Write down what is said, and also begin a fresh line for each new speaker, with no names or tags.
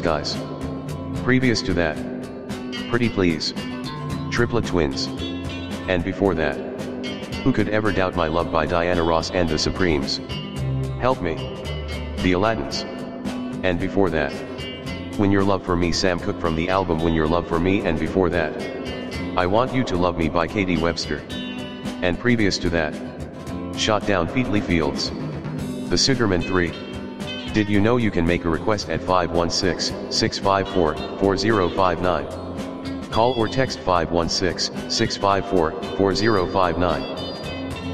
Skies. Previous to that, Pretty Please, Triplet Twins. And before that, Who Could Ever Doubt My Love by Diana Ross and the Supremes. Help Me, The Aladdins. And before that, When Your Love For Me, Sam Cooke from the album When Your Love For Me. And before that, I Want You To Love Me by Katie Webster. And previous to that, Shot Down Featly Fields, The Sugarman 3. Did you know you can make a request at 516-654-4059? Call or text 516-654-4059.